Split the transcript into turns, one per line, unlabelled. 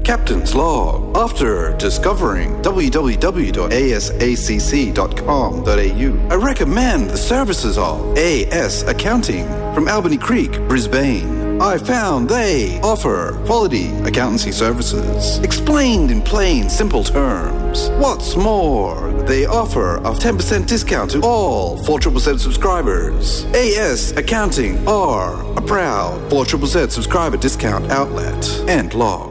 Captain's Log. After discovering www.asacc.com.au, I recommend the services of AS Accounting from Albany Creek, Brisbane. I found they offer quality accountancy services, explained in plain, simple terms. What's more, they offer a 10% discount to all 4ZZZ subscribers. AS Accounting are a proud 4ZZZ subscriber discount outlet. End log.